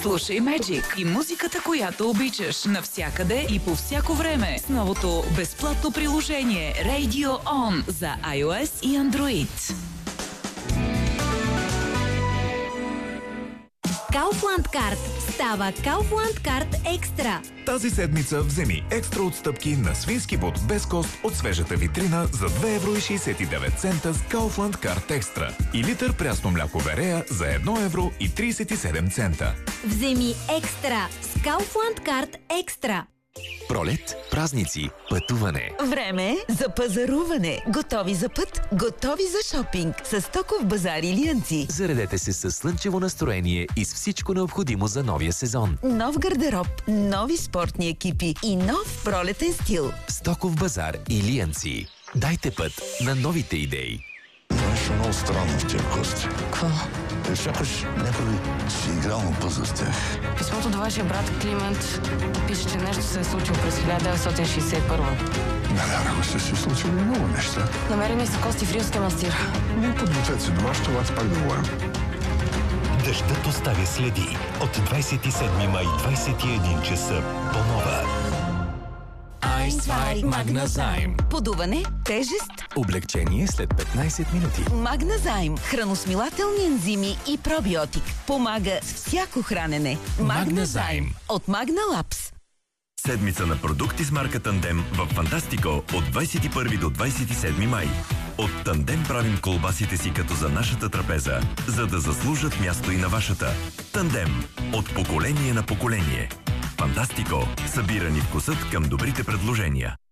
Слушай Magic и музиката, която обичаш, навсякъде и по всяко време с новото безплатно приложение Radio On за iOS и Android. Kaufland Card става Kaufland Card Екстра. Тази седмица вземи екстра отстъпки на свински бот без кост от свежата витрина за 2,69 евро с Kaufland Card Extra и литър прясно мляко Верея за 1,37 евро. Вземи екстра с Kaufland Card Екстра. Пролет, празници, пътуване. Време за пазаруване. Готови за път, готови за шопинг. С Стоков базар Илиянци. Заредете се с слънчево настроение и с всичко необходимо за новия сезон. Нов гардероб, нови спортни екипи и нов пролетен стил. Стоков базар Илиянци. Дайте път на новите идеи. Нещо много странно в тия кости. Какво? Сякаш някой си играл на пъзър с тях. Писмото до вашия брат Климент пише, че нещо се е случило през 1961. Навярно са се случили много неща. Намерени са кости в Рилския манастир. Подгответе се дома, ще вас пак да говорим. Дъждът оставя следи. От 27 май 21 часа по Нова. Айсвай Магназайм. Подуване, тежест. Облегчение след 15 минути. Магназайм. Храносмилателни ензими и пробиотик. Помага с всяко хранене. Магназайм. От Магналапс. Седмица на продукти с марка Тандем в Фантастико от 21 до 27 май. От Тандем правим колбасите си като за нашата трапеза, за да заслужат място и на вашата. Тандем. От поколение на поколение. Фантастико. Събира ни вкусът към добрите предложения.